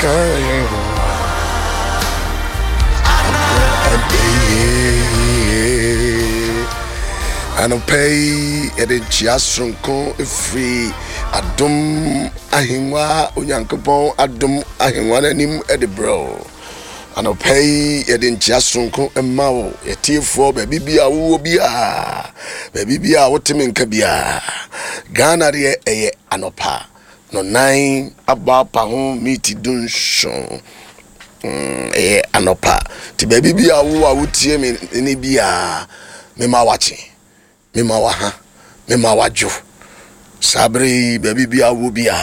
And pay at a chiasronco free Adum Ahimwa Unyankopon Adum Ahimwanim Edibro. And pay at in chiasronco and Mao, a tear for baby bia wobia, baby bia wotimin kabia, Ghana de anopa, no 9 about Pahon meeti dun shon. Anopa, ti baby bia wo wotie me ni bia me ma watching. Mema waha mema wajo sabri baby bia wo bia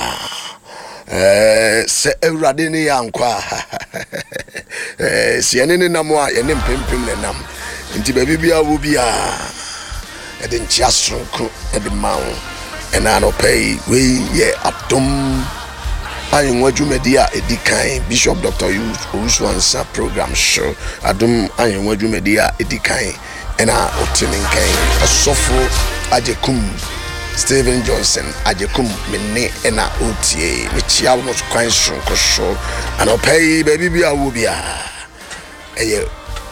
se ewrade ne yankwa se ene ne nam a ene mpempem ne nam nti baby bia wo bia e de nchiasronko e de mawo ena no pay we ye atom ayin wadwumadi a edikan Bishop Dr. Uswansa program show adom ayin wadwumadi a edikan ena otininkan asofo ajekum Stephen Johnson ajekum menne ena otie mechia wo kwan sonko show and pay baby bia wo bia eye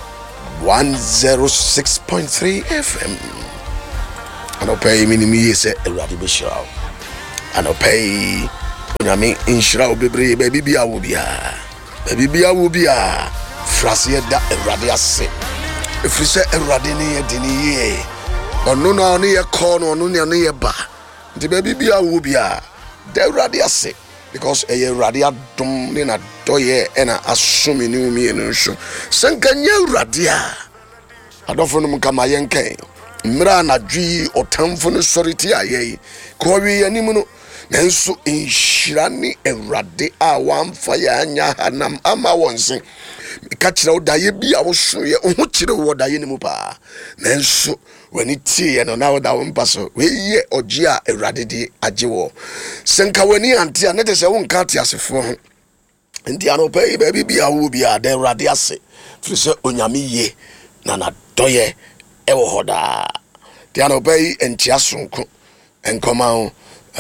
106.3 FM and pay minimi se Ewrade Bishop and pay Onyame inshira obebre baby bia wo bia frase da Ewrade ase efrise Ewrade ne ye dini ye ono na ono ye call no ono ne ye ba nti baby bia wo bia da Ewrade ase because Ewrade adom ne na doye ena asome ne umi eno nso sankanya Ewrade a adofo no kama yenkan mra na dwi otamfo no soriti aye ko wi anim no nanso inhyira ne Ewrade a wamfa ya anya hanam ama wonse ka kire wo daye bia wo so ye ho kire wo daye ne mu pa nanso wani tie no na wo da wo mpaso we ye oji a Ewrade di ajewo senka wani ante na te se wo nka ate asefo ho ndi anopa baby bia wo bia da Ewrade ase firi se onyame ye na na doye ewo hoda ti anopa entia sonko enkoma ho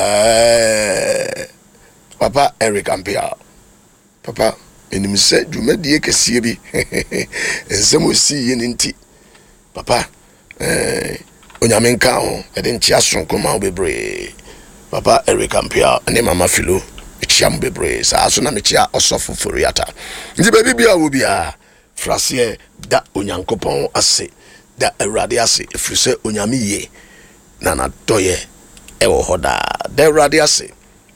Papa Eric Ampia Papa enim se dwumadie kese bi ensemo si ye nti Papa onyame nka ho e de ntia sonko ma obebre Papa Eric Ampia ne mama Filo echiam bebre sa so na mechia osofo foriata nti baby bia wo bia frase da onyankopon ase da Ewrade ase efrise onyame ye na na doye ewo hoda da Ewrade ase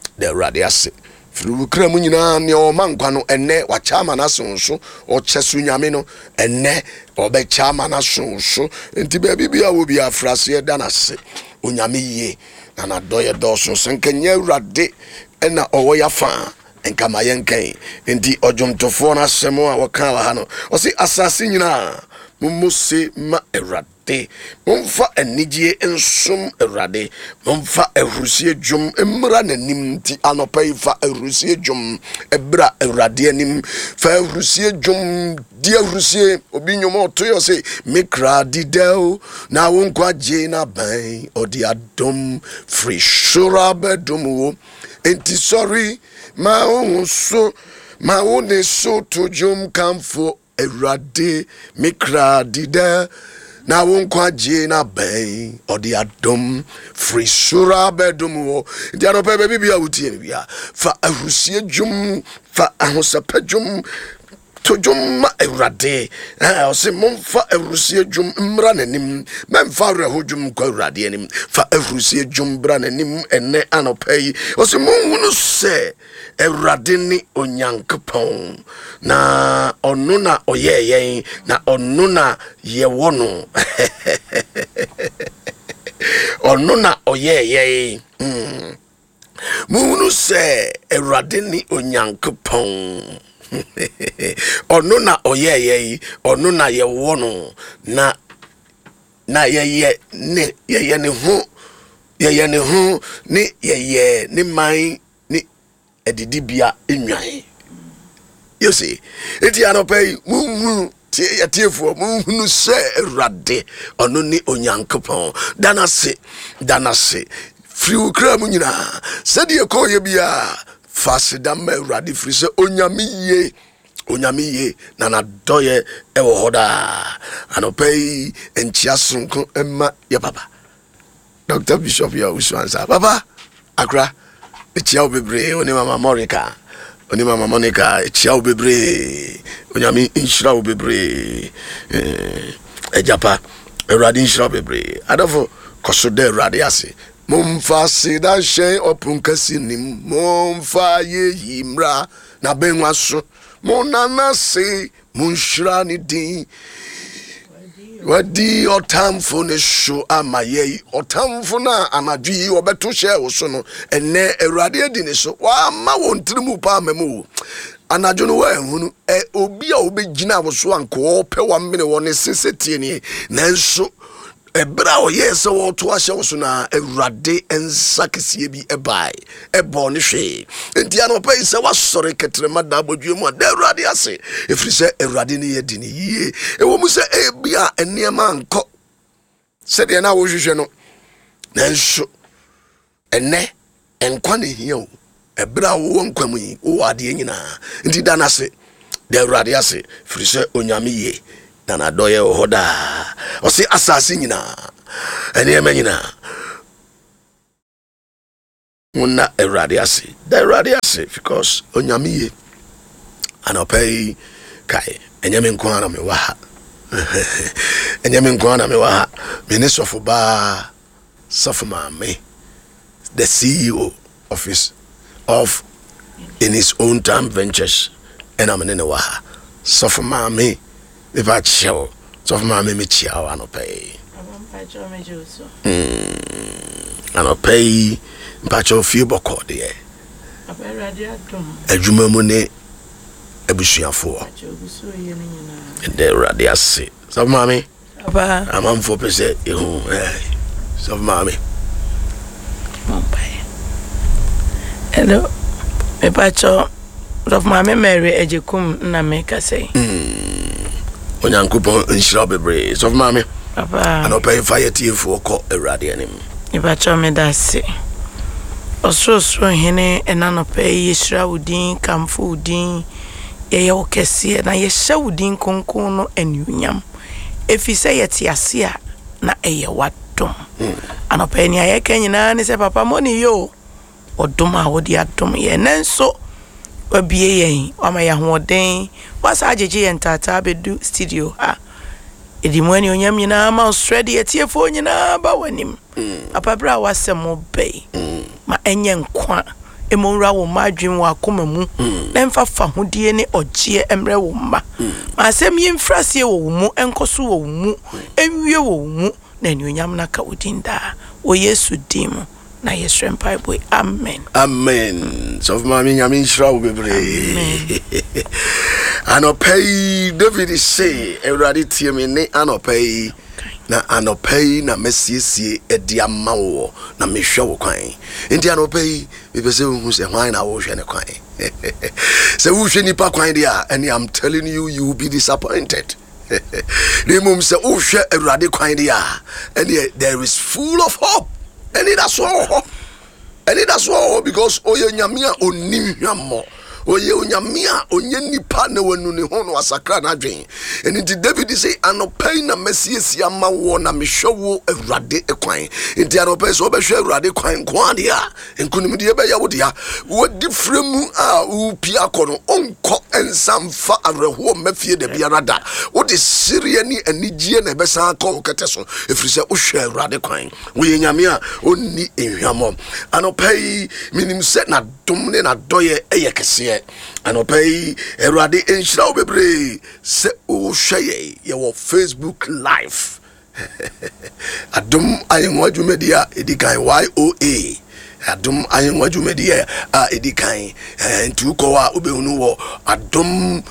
furu kra mu nyina ne o mankwa no enne wa chama na sonso o chesu nyame no enne obe chama na sonso enti baby bia wo bia frase da na se onyame ye na na doye doso senkanya Ewrade ena owo ya fa enka mayenkan enti ojomtofo na semo a waka wa ha no o si asase nyina mumuse ma Ewrade mumfa enigye ensum Ewrade mumfa ehrusie dwom emra nanim ti anopai fa ehrusie dwom ebra Ewrade anim fa ehrusie dwom di ehrusie obi nyomo to yo se mekra didel na wonkwa je na ban odi adom free shura bedom wo enti sorry ma onso ma one so to dwom kamfo Ewrade mekra didel na wonkwa je na ban odi adom free shura bedom wo ndi anopa baby bia wutie bia fa ehrusie dwom fa ahosepa dwom to dwom Ewrade o se momfa ehrusie dwom mra nanim memfa reho dwom kwa Ewrade anim fa ehrusie dwom bra nanim enne anopa yi o se monhunu se Ewrade ni onyankopon na onu na oyeye na onu na yewono onu na oyeye munu se Ewrade ni onyankopon onu na oyeye onu na yewono na yeye ne hu ni yeye ni man ni edidibia enwan you see eti anopai mu tie tiefo mu se Ewrade onu ni onyankopon danase free ukra mu nyina sede ko ye bia fasidama urade free se onyame ye na na doye ewo hoda anopei enchia sonko emma ye papa Dr. Bishop ya uswansa papa akra echia obebre oni mama Monica echia obebre onyame inshira obebre ejapa urade inshira obebre adofo kosode urade ase momfa sida shen opunkasi nim momfa ye yimra na benwa so monana se munshira ni din wadi otamfo ne sho amaye otamfo na anadwi obeto hye wo so no enne awurade adi ne so wa ma wontrimu pa amamu anadwo no wa hunu obi a obegina wo so anko ope wa mene woni sesetie ni nanso ebra o yes wo to ahye wo so na awurade ensakesie bi ebai ebo ne hwe entia no pe se wasore ketrema da bodwemu da awurade ase efiri se awurade ne yedi ne yie ewo mu se ebia eniema anko se de na wo hwehwe no nanso enne enkwa ne hia o ebra wo nkwam yi wo ade nyina nti da na se da awurade ase efiri se onyame yie na doye hoda osi asasi nyina ene emanyina wonna erade ase da erade ase because onyamiye anopei kai enyame nko ana me waha enyame nko ana me waha minister ba sofuma me the CEO of in his own time ventures and I'm in waha sofuma me if I show so for my me chia ano pay ano pay mpacho fie boko de adwuma mu ne abusuafo de radio se so mama papa amamfo pese ehu so mama hello me pacho of mama Mary ejekum na me ka say onyankopon nshira bebre so mama papa anope fire tiefo ko awurade anim ibacho me dase osoro hene enanope yeshira udin kamfo udin ye okese na yehya udin konkon no anunyam efise yete ase a na eye wadom anope ni ayeka nyina ne se papa moni yo odom a wodi adom ye nanso wabie yen wama ya hoden wasa ajeje yen tata bedu studio ha edimwani onyam nyina ma Australia etiefo nyina ba wanim apabra wasem bei ma enye nkwa emonra wo madwin wa akoma mu na mfafa hodie ne ogye emre wo ma ma asem yemfrasie wo mu enkoso wo mu enwie wo mu na ni onyam na ka odinda wo Yesu dim na yesrem boy amen amen so mama nyame nshira wo bebre anopei David say everybody tie me ne anopei na anopei na mesiesie ediama wo na mehwe wo kwan enti anopei bepese hu se hwan na wo hwe ne kwan se wo hwe nipa kwan dia and I'm telling you you will be disappointed remum se wo hwe awurade kwan dia and there is full of hope. And that's all because oye nyamia onimhwamo oye onyamia onye nipa na wanu ne ho no asakra na dwen enti David say anopei na mesiesia ma wo na mehwewo awurade ekwan enti anopei so behwe awurade kwan kwa dia enkunim de be ya wo dia wo difremu a upi akono onko ensamfa awreho mafie de biarada wo de sirie ni anigye na besan ka wo kete so efrise wo hwe awurade kwan wo ye nyamia onni enhwamo anopei minim se na domne na doye eyekese anopei erade enshira obebre se o hweye ye wo Facebook live adum ayenwaju media edikan YOA adum ayenwaju media edikan ntu ko wa obehunu wo adum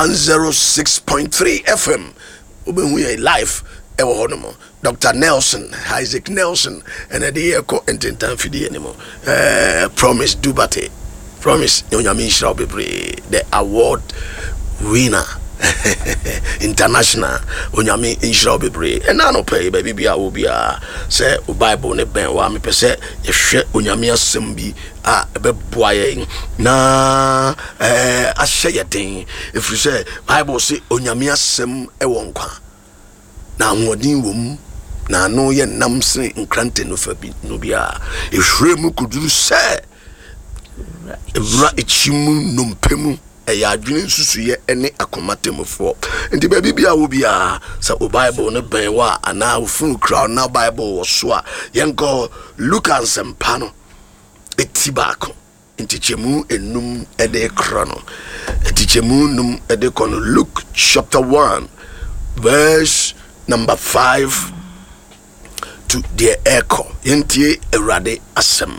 106.3 FM obehunu ye live ewo honomo Dr. Nelson Isaac Nelson and the ko ententan fidie animo promise dubate promise nyonyami shall be the award winner international onyame inshira obebre ena no pay baby bia obia say o bible ne ben wa me pese ye hwe onyame asem bi a ebeboa ye na ahye ye den if you say bible say onyame asem e won kwa na hodin wom na no ye nam se nkrante no fa bi no bia ehwe mu kuduru say ra echimu no mpemu ya adwene susuye ene akomatemfo enti baby bia wo bia sa o bible ne ben wa ana ofun kra na bible wo so a yenko Lucas empano etibako enti chemu enum ede krono enti chemu num ede kono Luke chapter 1 verse number 5 to the echo enti erade asem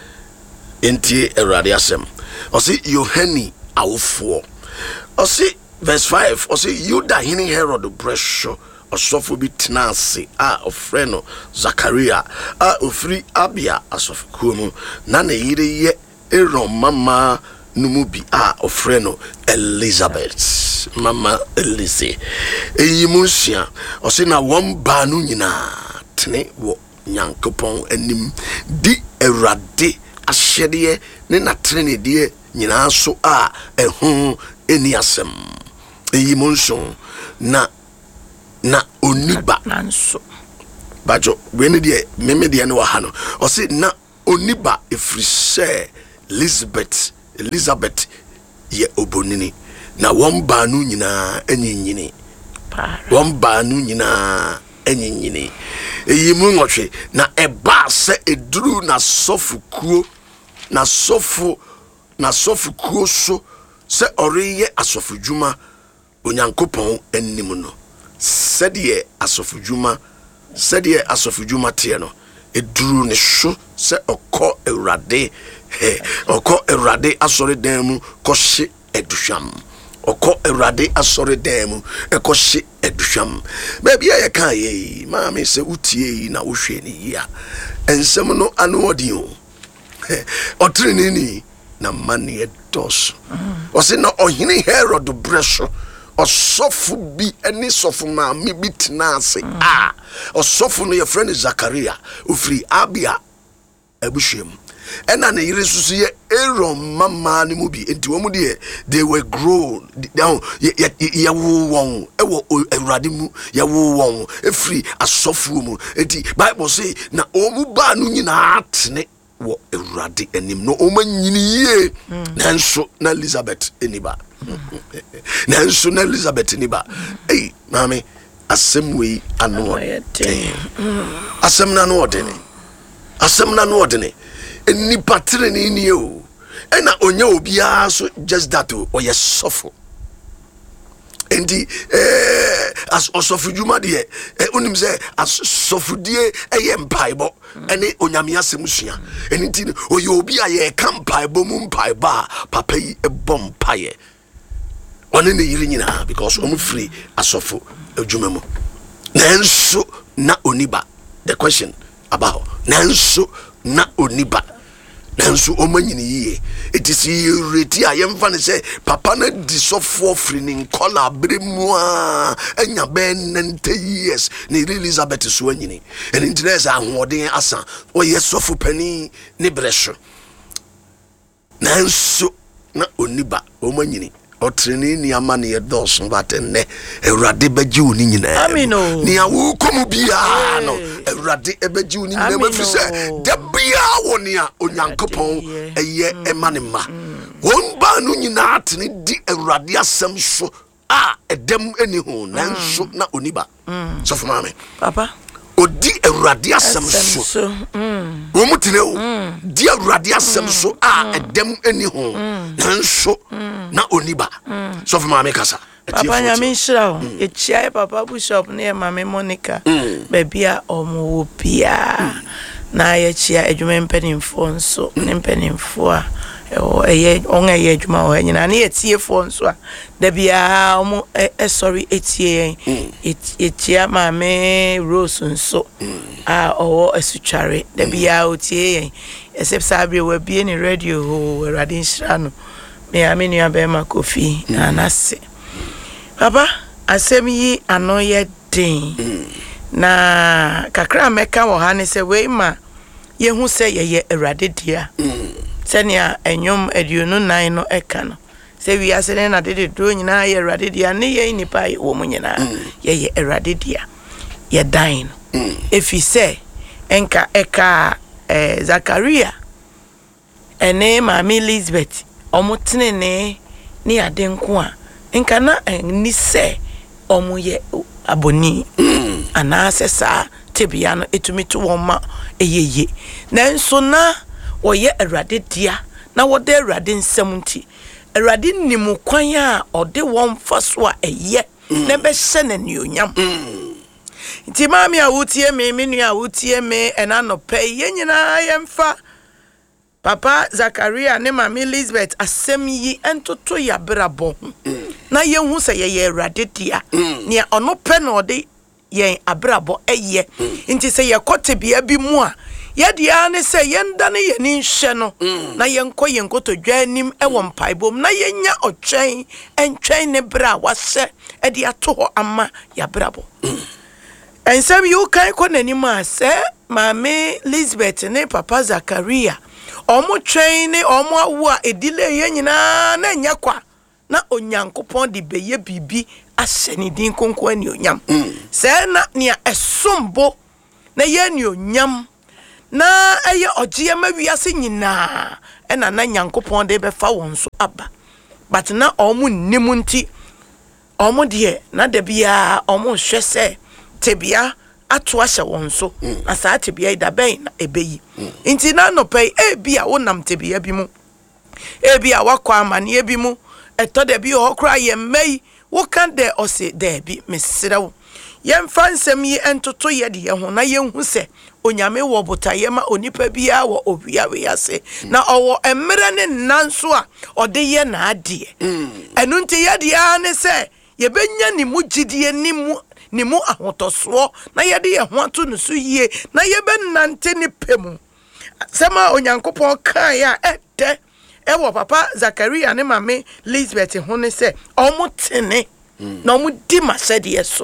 osi Yohani awfo osi verse 5 osi Yuda hini Herod pressure osofo bi tenase a ofreno Zakaria a ofri Abia asofo na yire ye Aaron mama numu bi a ofreno Elizabeth mama Elise eyimusia osi na won ba no nyina tene wo Nyankopon anim di Awurade ahyede ne na trene die nyina so a ehu eni asem eyimonso na oniba nanso bajo weni die meme die ne wa ha no o se na oniba efrise Elizabeth ye obonini na won ba nu nyina enyinyini won ba nu nyina enyinyini eyimu nwotwe na eba se eduru na sofukuo na sofukuo so se oriye asofudwuma Onyankopɔn anim no sɛdeɛ asofudwuma tie no eduru ne so se ɔkɔ Awurade asɔre dan mu kɔhye aduhwam ɔkɔ Awurade asɔre dan mu ɛkɔhye aduhwam baabi a yɛka yɛ maame sɛ utie na wohwɛ ne yia ensɛm no ano ɔdi o ɔtrenini na mane dos ɔse na ɔhene Herod breso ɔsɔfo bi ani sɔfo maame bi tenase a ɔsɔfo no yɛfrɛ no Zakaria ofiri Abia abuhwem ɛna ne yire susu ye Aaron mama ne mu bi enti wo mu de they were grown down ya wo ewo Awurade mu ya wo efiri asɔfo mu enti Bible say na omu ba no nyina atene wo Awurade anim no o manyini ye nanso na Elizabeth eniba ei mami asem we ano asem na no odene eni patre ni o ena onya obia so just that o ye sofo endi as osofudwuma de onim se asofudie eye mpaibo ene onyame asem sua eni ti oye obi a ye kan mpaibo mu mpaiba papa yi ebom paye one ne yiri nyina because omu free asofo adwuma mu nanso na oniba the question about nanso na oniba nanso omanyini yiye etisi reti ayemfa ne se papa na disofo free nin kola bremu a anya ben 90 years ne Elizabeth so anyini en interest ahoden asa o yesofo pani ne bresho nanso na oniba omanyini otreni ni amane ye dos batenne Awurade beji oni nyina amino ni awu komu bia no Awurade ebeji oni nyina mafise da bia wonia Onyankopɔn eye emanema won ba no nyina atene di Awurade asem so a edem eni ho nanso na oniba so for mame papa odi Awurade asem so wo mutine o di Awurade asem so a edem eni ho nanso na oniba so for mame kasa papa nyame nhyira o echia papa bishop ne mame Monica babia omo bia na ye chia adwuma mpanimfo nso ne mpanimfo a eye onga ye adwuma o nyina na etiefo nso a da bia omo sorry etie echia mame Rose nso a owo asutware da bia otie except sabre we bie ni radio Awurade nhyira no me amenu abema Kofi na nase Papa, asem yi ano ye den. Na kakra meka wo ha ne se we ma ye hu se ye Awurade dia. Se nia enyom aduonu nan no eka no. Se wi ase ne na de do nyina ye Awurade dia ne ye nipa wo mu nyina ye Awurade dia. Ye dan no. Efi se enka eka Zakaria ene Mama Elizabeth omutene ne ade nko a enka na ni se omu ye aboni anase sa tebia no etumi to woma eyeye nanso na woye Awurade dia na wode Awurade nsem nti Awurade nimu kwan a ode won faso a eye na be hye na nionyam nti maami a wotie me nua a wotie me ena no pe ye nyina yemfa Papa Zakaria ne Mama Elizabeth asem yi entoto ya brabo na ye hu se ye Awurade dia ne ono pe na ode yen abrabo eye nti se ye kote bia bi mu a ye dia ne se yenda ne ye ni nhye no na ye nko ye nkoto dwanim e wo mpaibom na ye nya otwen entwen ne bra wase e dia to ho ama ya brabo ensem yu kan ko nanim a se Mama Elizabeth ne Papa Zakaria omo twen ne omo awu a edile ye nyina na nya kwa na onyankopon de beye bibi aseni din konko ani onyam se na nia esombo na ye ni onyam na eye ogie ma wiase nyina ena na nyankopon de be fa won so aba but na omo nimu nti omo de na de bia omo hwese tebia ato ahye won so na saa tebia ida ben na ebeyi nti na no pay ebia wonam tebia bi mu ebia wakwa amane ebi mu eto de bi okra ye mei wo kan de ose de bi mesrew yemfa nsem yi entoto ye de ye ho na ye hu se onyame wo botaye ma onipa bia wo ohia we ase na owo emre ne nanso a ode ye na ade enu nti ye de ane se ye benya ni mu gidie ni mu ahotoso na ye de ye ho ato no so yie na ye benante ni pemu sema onyankopon kan ya ede ewo Papa Zakaria ne Mama Elizabeth ho ne se omutene na omudi masede yeso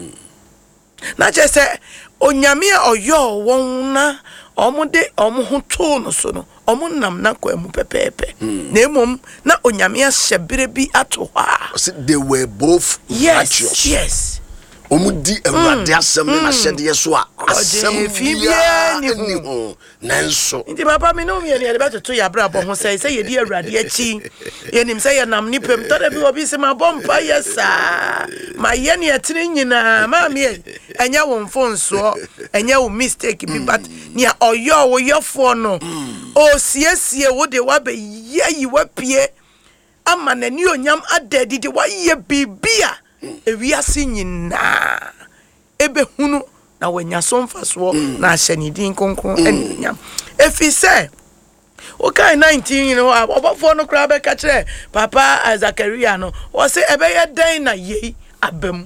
na je se onyame a oyo won na omude omu to no so no omunam na kwa mu pepepe na emom na onyame a hyebere bi ato ha they were both righteous. Yes omudi Awurade asem na hyede yeso a asem bia ni ho nanso nti papa me no me ne be toto ya bra bo ho sai ye di Awurade achi ye nim sai ye nam ni pem to da bi obi se ma bompa yesa ma ye ne atini nyina ma me enya wo mfonso enya wo mistake bi but ne oyo wo yofo no o siesie wo de wa be yi wa pie ama na ni onyam adadidi wa ye bibia ewiase nyina ebe hunu na wanya somfaso na ahyanidin konkon anyam efise o kai 19 you know obofo no kra be ka kire Papa Zakaria no o se ebe ye dan na ye abam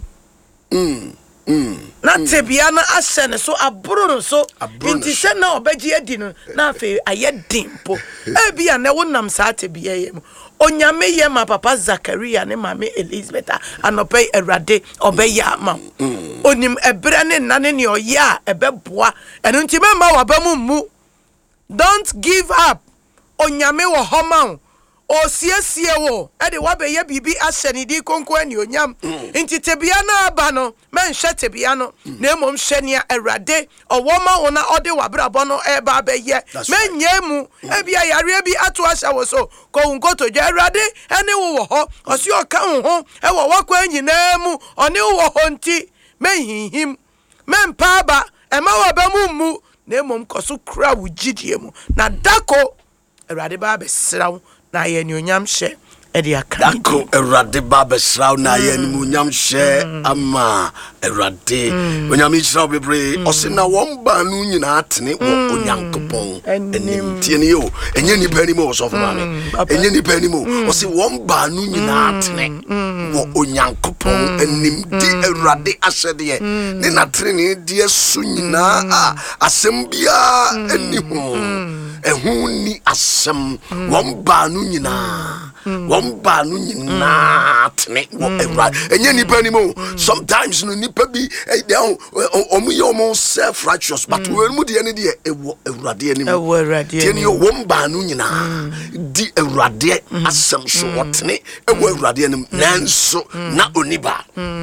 na tebia na ahye ne so aburo no so nti se na obeji adi no na afi aye dimpo ebia na wonam sa tebia ye mu onyame ye ma Papa Zakaria ne Mama Elizabeth anope Awurade obeya ma onim ebre ne nane ne oya ebeboa eno nti mema wabamu mu don't give up onyame wo homa o siesie wo e de wabeye bibi ahyanidi konko ani onyam nti tebia na aba no menhwe tebia no na emom hwenia Awurade owoma wo na ode wabrabo no eba abeye menyemu ebia yare bi ato ahya wo so ko nkoto gya Awurade ene wo ho osi oka ho e wo wakwa nyina mu one wo ho nti menhihim mempa ba ema wabamu mu na emom koso kra wo gidie mu na dako Awurade ba be srawo na ye ni onyam hye e de aka dako Awurade ba be srawo na ye ni onyam hye ama Awurade onyam hye bebre o se na won ba nu nyina atene wo onyankopon enim tie ne yo enye ni pani mo so fama me enye ni pani mo o se won ba nu nyina atene wo onyankopon enim di Awurade ahyede ne na trene die su nyina asem bia eni ho ehun ni asem won ba nu nyina won ba no nyina tene wo ewra enye nipa ni mo sometimes no nipa bi omo ye omo self righteous but we mu de ne de ewo ewrade ani mu tieni yo won ba no nyina di ewrade asem so wotene ewo ewrade ani nanso na oniba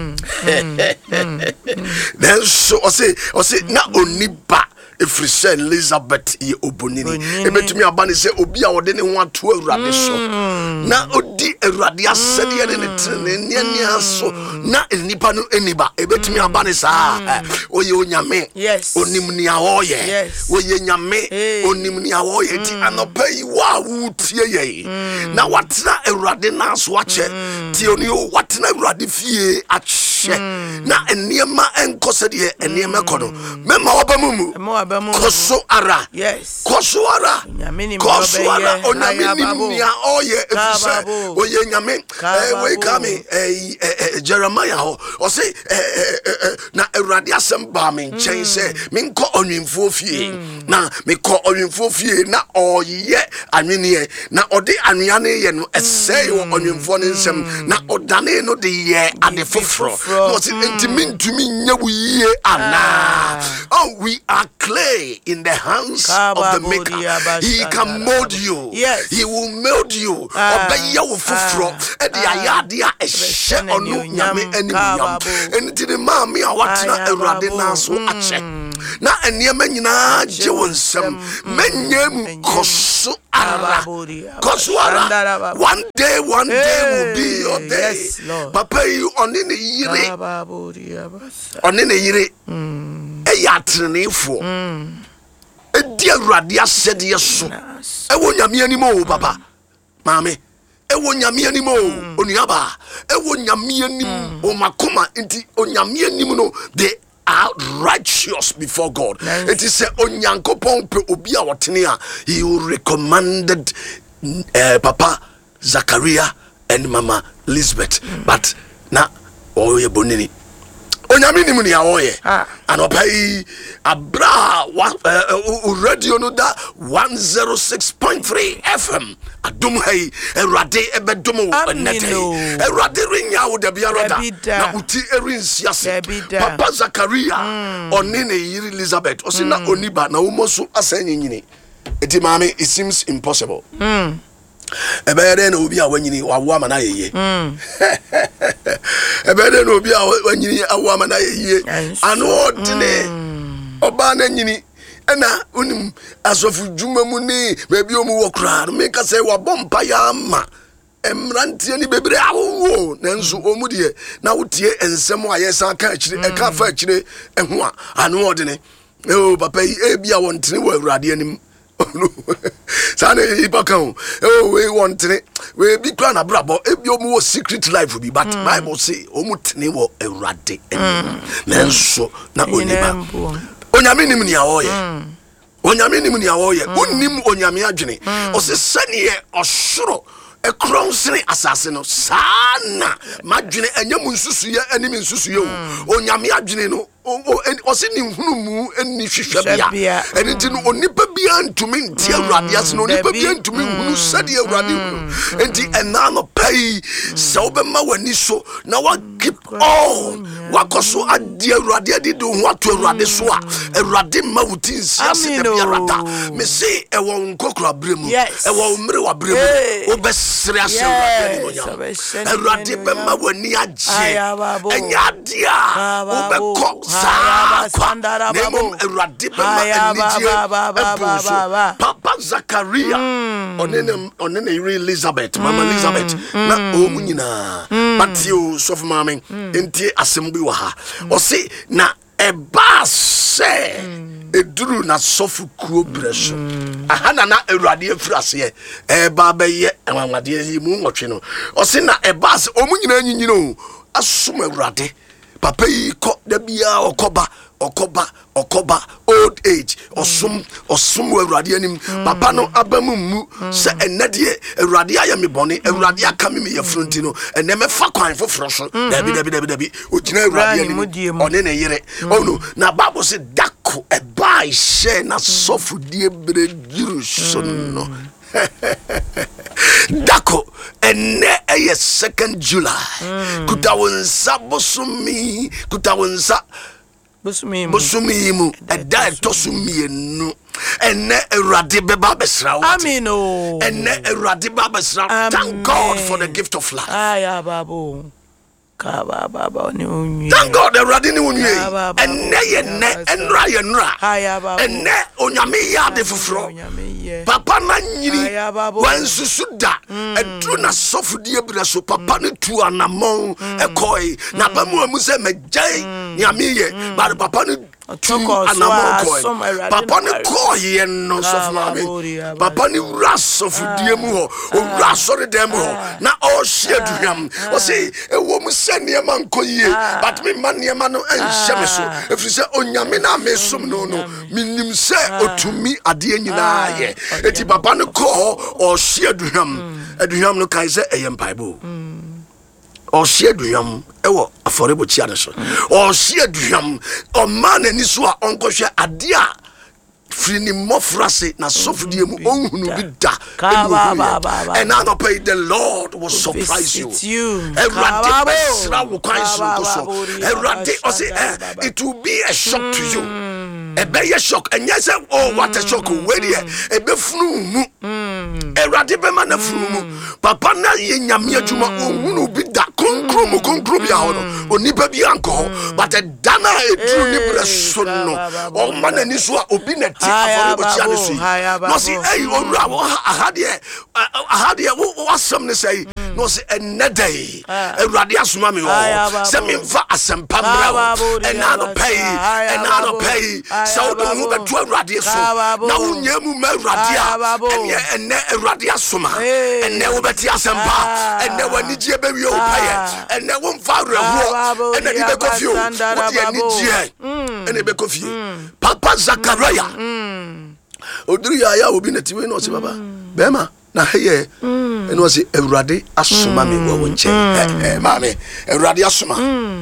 nanso o say na oniba Efrisen Elizabeth ye obonini ebetumi abane se obi a wode ne ho ato awurade so na odi awurade asede ye ne tene ne aso na enipa no eniba ebetumi abane sa oye onyame onim ni ahoye oye nyame onim ni ahoye ti anopa yi wa wutie ye na watena awurade na aso ache ti oni o watena awurade fie ache na eniema enkosede ye eniema kono mema obamumu koso ara koso ara onyame nia oye efisa oye nyame we kame Jeremiah ho o say na Awurade asem ba me nchen se me nko onwemfo fie na me ko onwemfo fie na oye anwene na ode anwea ne ye no esey wo onwemfo ne nsem na odane no de ye ade foforo no se ntimi nya wuye ana oh we are clay in the hands of the maker. He can mold you. He will mold you. Obey you fufro. Edi ayadia eshe onu nyame enimyam. Enti de ma me awatina Awurade na so ache. Na eniema nyina je wonsem. Menyem koso ara. Koso ara. One day will be your day. Papa you oni ne yire. Oni ne yire. Eyatrenefo. Edi Awurade asede yeso ewo nyame animo papa maame ewo nyame animo onuaba ewo nyame anim o makoma enti onyame anim no they are righteous before God. It is onyankopon pe obi a wotene a he recommended Papa Zachariah and Mama Elizabeth but na oye bonini onyame nim ni awoye anopai abra radio no da 106.3 FM adum hai Awurade ebedum nete Awurade rinya wo da biarada na uti erinsiase Papa Zachariah oni ne yiri Elizabeth osi na oniba na umoso asanynyini eti maame it seems impossible ebere na obi a wanyini wawo amana yeye ebere na obi a wanyini awo amana yeye anu odine oba na nyini ena unim asofu djuma mu ni bebi omu wokra me ka say wabompa ya ama emrantie ni bebre awo nanso omu de na wotie ensem ayesa ka akire e ka fa akire eho a anu odine o papa ebi a wontene wo Awurade anim Sane ipakan we want we be plan abrabo ebi omu secret life bi but Bible say omu tene wo Awurade nanso na oniba onyame nim ni awoye onyame nim ni awoye onim onyame adwene o se sane osoro ekronsene asase no sana madwene anyam nsusuye anim nsusuye o onyame adwene no o se ni hunumu eni hwehwabia eni ti no onipa bia ntumi ntia Awurade ase no onipa bia ntumi hunu sade Awurade enti ena no pai se obema wani so na wa keep all wakoso ade Awurade ade do ho ato Awurade so a Awurade ma wuti nsiase de biarada me se ewo nkokra bremu ewo mre wa bremu obesre ase Awurade bema wani agye enya dia obekọ Papa Zachariah onene Elizabeth Mama Elizabeth na omunyina but you so for mama enti assembly wa ha o se na eba se eduru na sofu kuo breso ahana na Awurade afirase eba beye anwade yi mu nwotwe no o se na eba se omunyina nyinyino asum Awurade papa yi ko da bia okoba old age osum Awurade anim papa no abamu se enade Awurade ayame bone Awurade aka me yefronti no ene me fa kwan foforo so dabi ogina Awurade anim one ne yere oh no na Bible say dako eba she na sofu die bre giru so no Dako ene eye 2nd July. Kutawunsa bosumi. Kutawunsa bosumi mu. Eda etosumi enu. Ene erade beba besra. Amen. Oh. Ene erade beba besra. Thank God for the gift of life. Aya babu. Thank God the radini unye. Ene yene enra yenra. Ene onyame ya de fufro. Papa na nyiri wansusuda edru na sofudie breso papa ne tu anamon ekoi na ba mu amuse megyan nyame ye ba papa ne tu anamon koi papa ne koi no sofmame papa ne rasofudie mu ho o rasore dem ho na o hieduham o say ewo mu sene man koyie but me man ne ma no enhyeme so efiri se onyame na mesom no minim se otumi ade nyina ye eti papa no ko o hie aduham no kai se eyem bible o hie aduham ewo aforebo chia ne so o hie aduham o man ani so a onkohwe ade a free mofrase na sofudie mu onhunu bi da and now no pay the Lord will surprise you. Erade besra wo kwan so erade o say it will be a shock to you. E be a shock and yes oh what a shock we dey e be funu mu erade be ma na funu mu papa na ye nyame adwuma onhunu bi da konkrom bia ho no onipa bi anko but the dana edru ni breso no o man ani so a obi na no see hey ahade wasam ne say no see enedai erade asoma me ho se me mfa asempa mra and I no pay so do hu beto erade so na unyamu ma erade a ene erade asoma ene wo beti asempa ene wani gie be wi o pay ene wo mfa reho ene di be kofio wo di ani gie ene be kofie Papa Zachariah oduru ya obi na tiwe no se baba bema na heye eno se Ewurade asoma me wo nche maame Ewurade asoma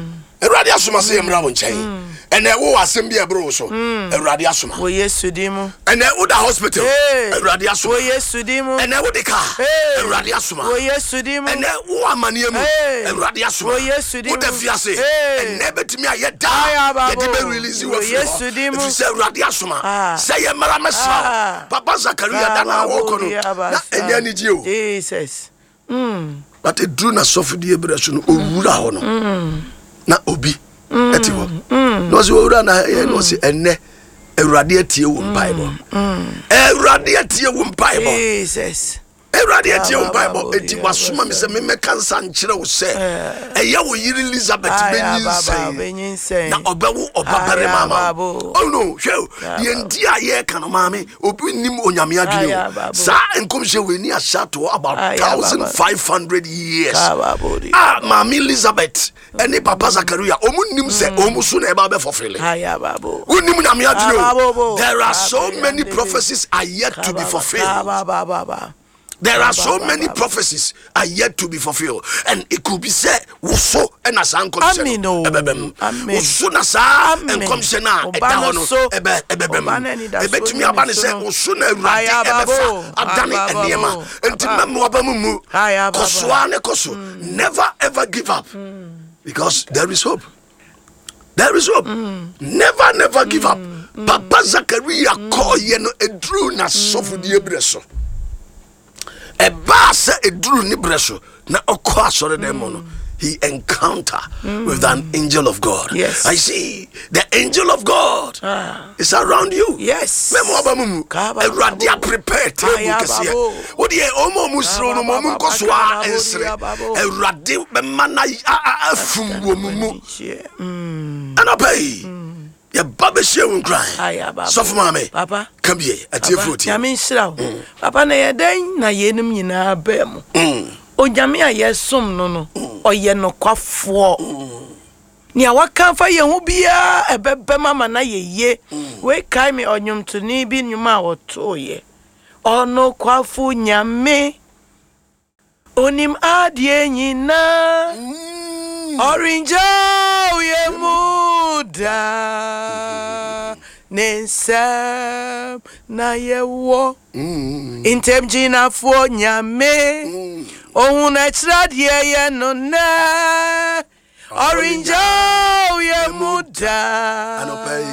se emra wo nche ene wo asem bia bro so Ewurade asoma wo Yesu dimu ene wo da hospital Ewurade asoma wo Yesu dimu ene wo de car Ewurade asoma wo Yesu dimu ene wo amane mu Ewurade asoma wo Yesu dimu wo da fiase ene betimi aye da ye de be release wo Yesu dimu se Ewurade asoma say ye mara mesra Papa Zachariah da na wo kono na enya ni ji o Jesus but e dru na sofudie breso no owura ho no na obi eti ho no se owura na no se enne Ewurade atie wo Bible Ewurade atie wo Bible Jesus Ewurade atie wo Bible eti wasoma me se me meka nsa nkyere wo se eye wo yiri Elizabeth benyinsai na obawu obabare mama oh no hwe ye ndi aye kana mama obi nim onyame adwene sa enkomhye we ni ashato about 1500 years mama Elizabeth ene Papa Zachariah omu nim se omu so na eba be fulfill unim nyame adwene there are so many prophecies are yet to be fulfilled. There are so many prophecies are yet to be fulfilled, and it could be said, "Wuso and asan komsena." Wuso na sa and komsena edahono ebetumi abane se wuso na Ewurade ebefa adane enema entimem wabamumu kosoa ne koso. Never ever give up, because there is hope. There is hope. Never give up. Papa Zachariah call yeno edru na sofudie breso. Eba se edru ni breso na okwa asore dem no he encounter with an angel of God. Yes. I see the angel of God is around you. Yes. Memo abamumu Ewurade prepare table kese. Wo de omo musro no mom nkosoa ensre. Ewurade be mana afum wo mumu. Anapay ya baba shewu cry. Sofu mame. Papa. Kambie atie fruit. Ya me nshira. Papa na ye den na yenum nyina ba mu. Onyame a yesom no oye no kwafo. Ni awaka fa ye hu bia ebebe mama na ye we kai me onyum to ni bi nyuma oto ye. Ono kwafo nyame onim adie nyina. Orinja ye muda nensam na yewo intem jina fo nyame ohun extradie ye no na orange ye muda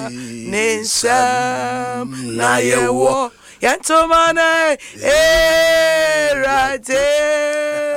nensam na yewo yantomane erade